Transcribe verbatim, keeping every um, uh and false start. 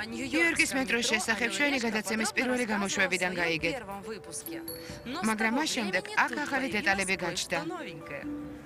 ნიუ-იორკის მეტროს შესახებ ჩვენი გადაცემის პირველი გამოშვებიდან გაიგეთ. მაგრამ მას შემდეგ აქ ახალი დეტალები გაჩნდა.